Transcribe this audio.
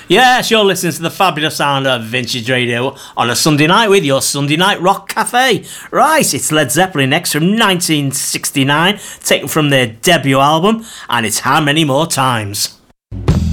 Yes, you're listening to the fabulous sound of Vintage Radio on a Sunday night with your Sunday Night Rock Cafe. Right, it's Led Zeppelin next from 1969, taken from their debut album, and it's How Many More Times.